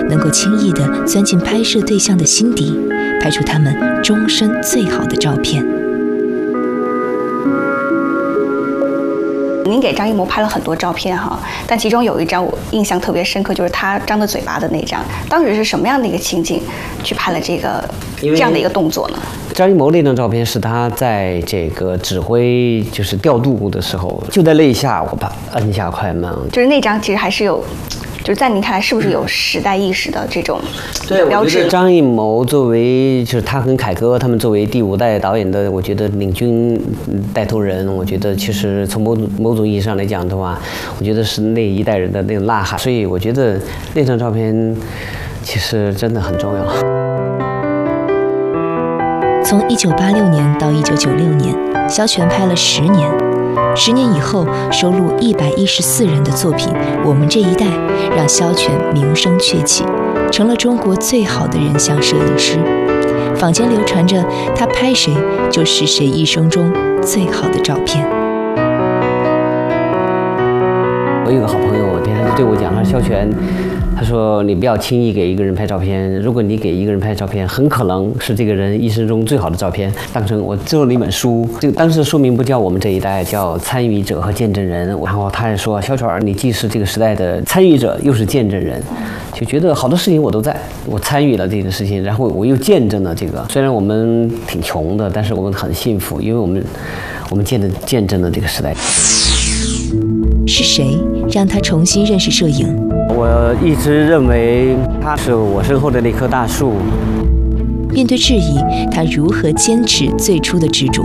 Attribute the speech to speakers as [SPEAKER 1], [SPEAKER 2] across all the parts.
[SPEAKER 1] 能够轻易地钻进拍摄对象的心底，拍出他们终身最好的照片。
[SPEAKER 2] 您给张艺谋拍了很多照片哈，但其中有一张我印象特别深刻，就是他张着嘴巴的那张。当时是什么样的一个情景去拍了这样的一个动作呢？
[SPEAKER 3] 张艺谋那张照片是他在这个指挥就是调度的时候，就在那一下我把摁下快门，
[SPEAKER 2] 就是那张其实还是有。就是在您看来，是不是有时代意识的这种标志？
[SPEAKER 3] 张艺谋作为就是他跟凯歌他们作为第5代导演的，我觉得领军带头人，我觉得其实从某种意义上来讲的话，我觉得是那一代人的那种呐喊。所以我觉得那张照片其实真的很重要。
[SPEAKER 1] 从1986年到1996年，萧全拍了10年。10年以后，收录114人的作品《我们这一代》，让萧全名声鹊起，成了中国最好的人像摄影师。坊间流传着他拍谁就是谁一生中最好的照片。
[SPEAKER 3] 我有个好朋友，天天对我讲，他说萧全，他说你不要轻易给一个人拍照片，如果你给一个人拍照片，很可能是这个人一生中最好的照片。当成我做了一本书，这个当时的书名不叫我们这一代，叫参与者和见证人。然后他也说，萧全，你既是这个时代的参与者，又是见证人，就觉得好多事情我都在，我参与了这个事情，然后我又见证了这个。虽然我们挺穷的，但是我们很幸福，因为我们见证了这个时代。
[SPEAKER 1] 是谁让他重新认识摄影？
[SPEAKER 3] 我一直认为他是我身后的那棵大树。
[SPEAKER 1] 面对质疑，他如何坚持最初的执着？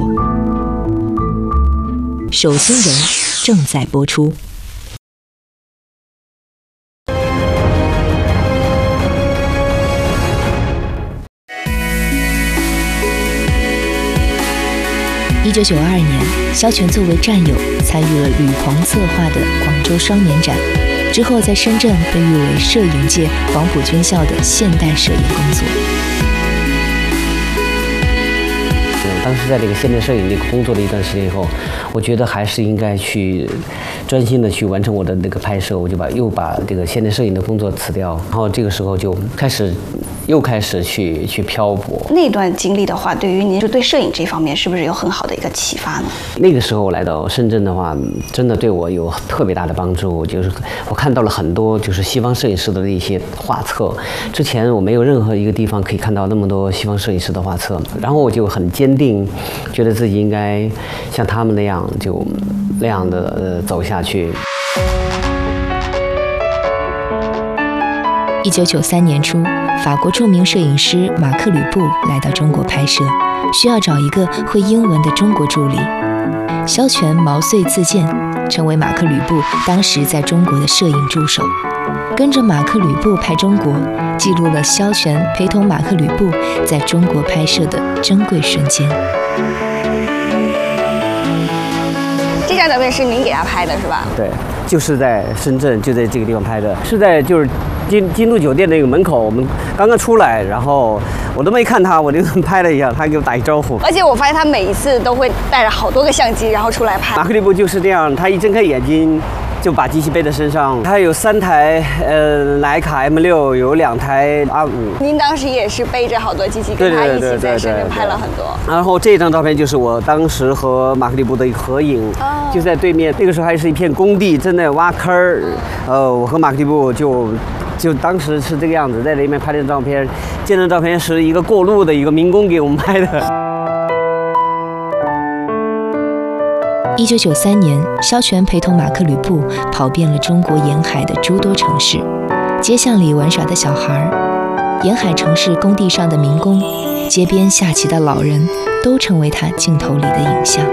[SPEAKER 1] 手心人正在播出。1992年，萧全作为战友参与了吕鹏策划的广州双年展，之后在深圳被誉为摄影界黄埔军校的现代摄影工作。
[SPEAKER 3] 当时在这个现代摄影这个工作了一段时间以后，我觉得还是应该去专心的去完成我的那个拍摄，我就又把这个现代摄影的工作辞掉，然后这个时候就又开始去漂泊。那
[SPEAKER 2] 段经历的话，对于您就对摄影这方面是不是有很好的一个启发呢？
[SPEAKER 3] 那个时候来到深圳的话，真的对我有特别大的帮助。就是我看到了很多就是西方摄影师的那些画册，之前我没有任何一个地方可以看到那么多西方摄影师的画册，然后我就很坚定，觉得自己应该像他们那样的走下去。
[SPEAKER 1] 1993年初，法国著名摄影师马克·吕布来到中国拍摄，需要找一个会英文的中国助理。萧全毛遂自荐，成为马克·吕布当时在中国的摄影助手。跟着马克·吕布拍中国，记录了萧全陪同马克·吕布在中国拍摄的珍贵瞬间。
[SPEAKER 2] 这张照片是您给他拍的是吧？
[SPEAKER 3] 对，就是在深圳，就在这个地方拍的，是在就是金都酒店那个门口，我们刚刚出来，然后我都没看他，我就拍了一下，他给我打一招呼。
[SPEAKER 2] 而且我发现他每一次都会带着好多个相机，然后出来拍。
[SPEAKER 3] 马克·吕布就是这样，他一睁开眼睛就把机器背在身上。他有3台徕卡 M6，有2台R5。
[SPEAKER 2] 您当时也是背着好多机器，跟他一起在深圳拍了很多。
[SPEAKER 3] 然后这张照片就是我当时和马克·吕布的一个合影，就在对面。那个时候还是一片工地，正在挖坑儿。我和马克·吕布就当时是这个样子，在那边拍的照片。这张照片是一个过路的一个民工给我们拍的。
[SPEAKER 1] 1993年，萧全陪同马克·吕布跑遍了中国沿海的诸多城市，街巷里玩耍的小孩，沿海城市工地上的民工，街边下棋的老人，都成为他镜头里的影像。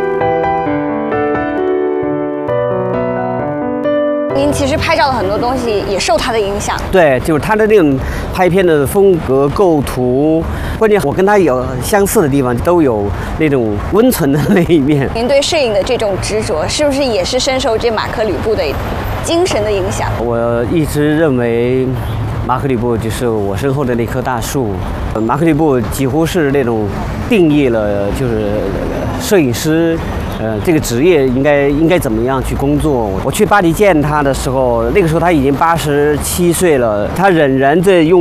[SPEAKER 2] 您其实拍照的很多东西也受他的影响。
[SPEAKER 3] 对，就是他的那种拍片的风格、构图，关键我跟他有相似的地方，都有那种温存的那一面。
[SPEAKER 2] 您对摄影的这种执着，是不是也是深受这马克·吕布的精神的影响？
[SPEAKER 3] 我一直认为马克·吕布就是我身后的那棵大树。马克·吕布几乎是那种定义了就是摄影师这个职业应该怎么样去工作。我去巴黎见他的时候，那个时候他已经87岁了，他仍然在用